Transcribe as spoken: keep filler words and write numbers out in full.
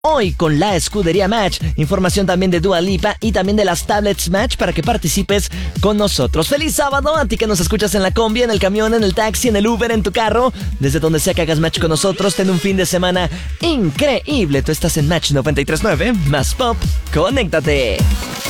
hoy con la escudería Match. Información también de Dua Lipa y también de las tablets Match para que participes con nosotros. ¡Feliz sábado! A ti que nos escuchas en la combi, en el camión, en el taxi, en el Uber, en tu carro. Desde donde sea que hagas Match con nosotros, ten un fin de semana increíble. Tú estás en Match noventa y tres punto nueve, más pop. ¡Conéctate!